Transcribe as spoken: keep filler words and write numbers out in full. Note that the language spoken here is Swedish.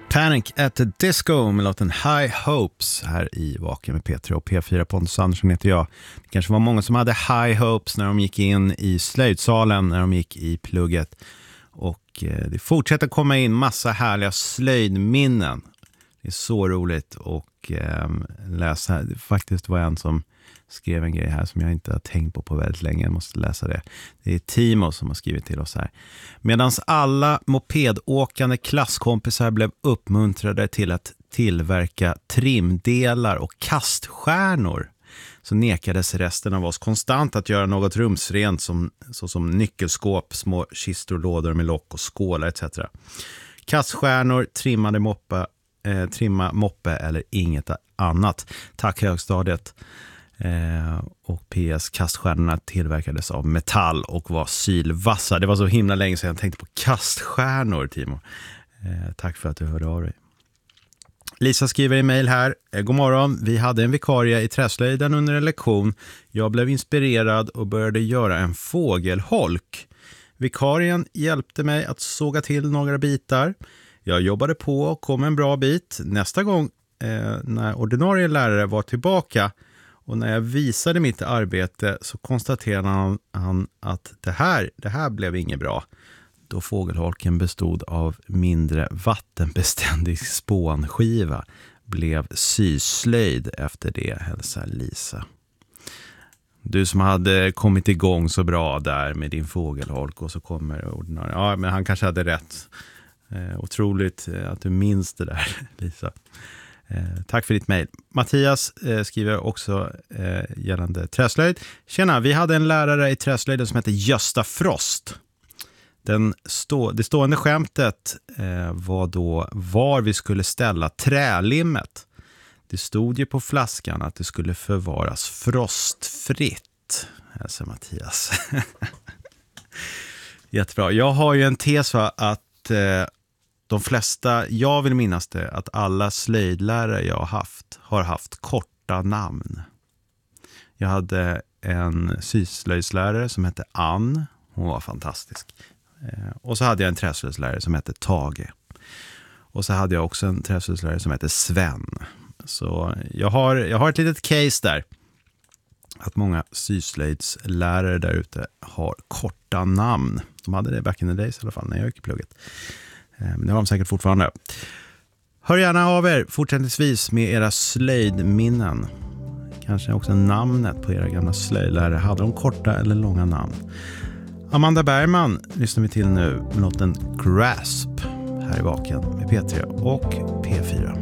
Panic at the Disco med låten High Hopes här i Vaken med P tre och P fyra. Pontus Andersson heter jag. Det kanske var många som hade high hopes när de gick in i slöjdsalen, när de gick i plugget. Och eh, det fortsätter komma in massa härliga slöjdminnen. Det är så roligt att eh, läsa. Det faktiskt var en som skrev en grej här som jag inte har tänkt på på väldigt länge. Jag måste läsa det. Det är Timo som har skrivit till oss här. Medans alla mopedåkande klasskompisar blev uppmuntrade till att tillverka trimdelar och kaststjärnor, så nekades resten av oss konstant att göra något rumsrent som, såsom nyckelskåp, små kistor, lådor med lock och skålar et cetera. Kaststjärnor, trimmade moppe, eh, trimma moppe eller inget annat. Tack högstadiet. Eh, och P S kaststjärnorna tillverkades av metall och var sylvassa. Det var så himla länge sedan jag tänkte på kaststjärnor, Timo. Eh, tack för att du hörde av dig. Lisa skriver i mejl här. Eh, God morgon, vi hade en vikarie i träslöjden under en lektion. Jag blev inspirerad och började göra en fågelholk. Vikarien hjälpte mig att såga till några bitar. Jag jobbade på och kom en bra bit. Nästa gång eh, när ordinarie lärare var tillbaka och när jag visade mitt arbete så konstaterade han, han att det här, det här blev inget bra. Då fågelholken bestod av mindre vattenbeständig spånskiva blev syslöjd efter det, hälsar Lisa. Du som hade kommit igång så bra där med din fågelholk och så kommer ordinarie. Ja, men han kanske hade rätt. Eh, otroligt att du minns det där, Lisa. Eh, tack för ditt mejl. Mattias eh, skriver också eh, gällande träslöjd. Tjena, vi hade en lärare i träslöjden som hette Gösta Frost. Den stå, det stående skämtet eh, var då var vi skulle ställa trälimmet. Det stod ju på flaskan att det skulle förvaras frostfritt. Hälsar Mattias. Jättebra. Jag har ju en tes för att eh, de flesta, jag vill minnas det, att alla slöjdlärare jag har haft har haft korta namn. Jag hade en syslöjdslärare som hette Ann. Hon var fantastisk. Eh, och så hade jag en träslöjdslärare som hette Tage. Och så hade jag också en träslöjdslärare som hette Sven. Så jag har, jag har ett litet case där. Att många syslöjdslärare där ute har korta namn. De hade det back in the days i alla fall när jag gick i plugget. Men det har de säkert fortfarande. Hör gärna av er fortsättningsvis med era slöjdminnen. Kanske också namnet på era gamla slöjdlärare. Hade de korta eller långa namn? Amanda Bergman lyssnar vi till nu med låten Grasp här i Vaken med P tre och P fyra.